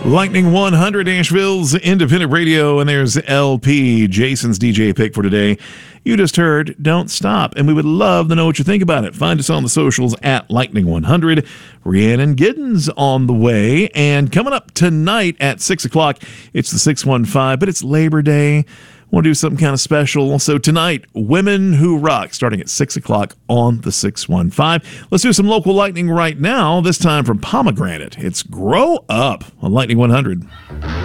Lightning 100, Asheville's independent radio, and there's LP, Jason's DJ pick for today. You just heard Don't Stop, and we would love to know what you think about it. Find us on the socials at Lightning 100. Rhiannon Giddens on the way, and coming up tonight at 6 o'clock, it's the 615, but it's Labor Day. Want to do something kind of special. So tonight, Women Who Rock, starting at 6 o'clock on the 615. Let's do some local lightning right now, this time from Pomegranate. It's Grow Up on Lightning 100.